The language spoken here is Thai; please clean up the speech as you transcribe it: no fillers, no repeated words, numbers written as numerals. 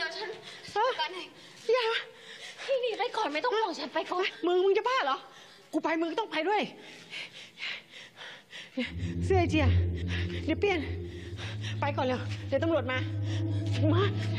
ยวฉันกันเองอย่าพี่หนีไปก่อนไม่ต้องห่วงฉันไปก่อนมึงจะบ้าเหรอกูไปมึงก็ต้องไปด้วยเสื้อเจียเดี๋ยวเปลี่ยนไปก่อนเร็วเดี๋ยวตำรวจมา